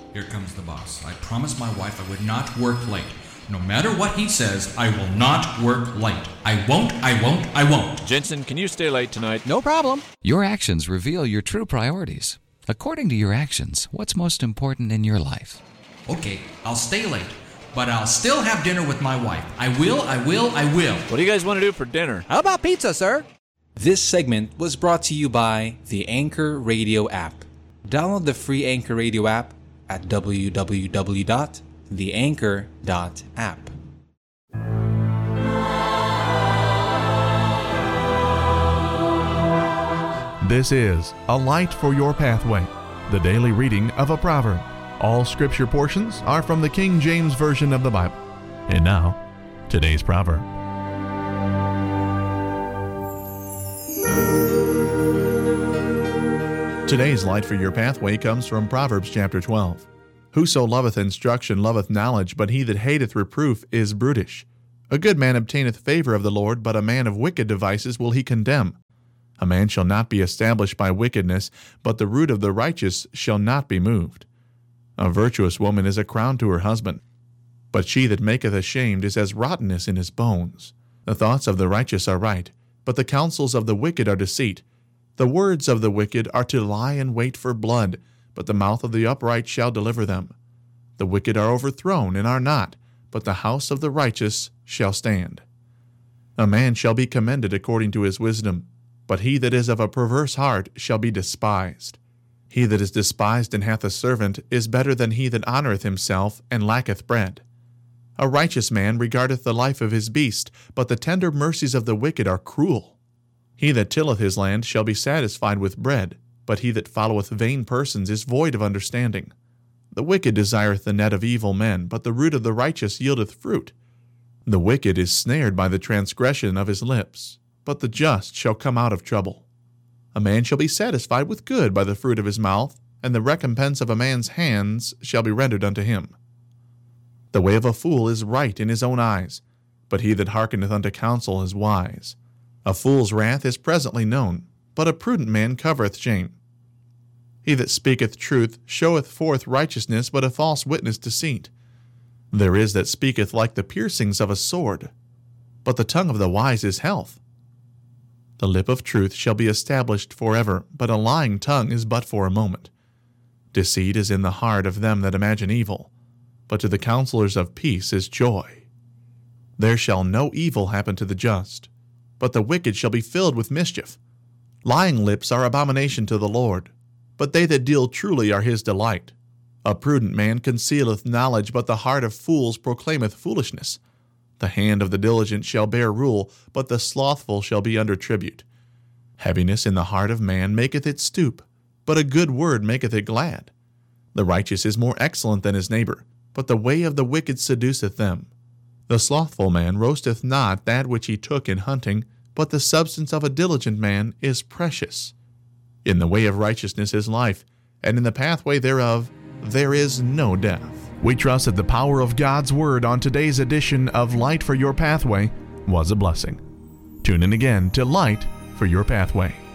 Here comes the boss. I promised my wife I would not work late. No matter what he says, I will not work late. I won't. Jensen, can you stay late tonight? No problem. Your actions reveal your true priorities. According to your actions, what's most important in your life? Okay, I'll stay late, but I'll still have dinner with my wife. I will. What do you guys want to do for dinner? How about pizza, sir? This segment was brought to you by the Anchor Radio app. Download the free Anchor Radio app at www.theanchor.app. This is A Light for Your Pathway, the daily reading of a proverb. All scripture portions are from the King James Version of the Bible. And now, today's proverb. Today's Light for Your Pathway comes from Proverbs chapter 12. Whoso loveth instruction loveth knowledge, but he that hateth reproof is brutish. A good man obtaineth favor of the Lord, but a man of wicked devices will he condemn. A man shall not be established by wickedness, but the root of the righteous shall not be moved. A virtuous woman is a crown to her husband, but she that maketh ashamed is as rottenness in his bones. The thoughts of the righteous are right, but the counsels of the wicked are deceit. The words of the wicked are to lie in wait for blood, but the mouth of the upright shall deliver them. The wicked are overthrown and are not, but the house of the righteous shall stand. A man shall be commended according to his wisdom, but he that is of a perverse heart shall be despised. He that is despised and hath a servant is better than he that honoureth himself and lacketh bread. A righteous man regardeth the life of his beast, but the tender mercies of the wicked are cruel. He that tilleth his land shall be satisfied with bread, but he that followeth vain persons is void of understanding. The wicked desireth the net of evil men, but the root of the righteous yieldeth fruit. The wicked is snared by the transgression of his lips, but the just shall come out of trouble. A man shall be satisfied with good by the fruit of his mouth, and the recompense of a man's hands shall be rendered unto him. The way of a fool is right in his own eyes, but he that hearkeneth unto counsel is wise. A fool's wrath is presently known, but a prudent man covereth shame. He that speaketh truth showeth forth righteousness, but a false witness deceit. There is that speaketh like the piercings of a sword, but the tongue of the wise is health. The lip of truth shall be established forever, but a lying tongue is but for a moment. Deceit is in the heart of them that imagine evil, but to the counselors of peace is joy. There shall no evil happen to the just, but the wicked shall be filled with mischief. Lying lips are abomination to the Lord, but they that deal truly are his delight. A prudent man concealeth knowledge, but the heart of fools proclaimeth foolishness. The hand of the diligent shall bear rule, but the slothful shall be under tribute. Heaviness in the heart of man maketh it stoop, but a good word maketh it glad. The righteous is more excellent than his neighbor, but the way of the wicked seduceth them. The slothful man roasteth not that which he took in hunting, but the substance of a diligent man is precious. In the way of righteousness is life, and in the pathway thereof there is no death. We trust that the power of God's Word on today's edition of Light for Your Pathway was a blessing. Tune in again to Light for Your Pathway.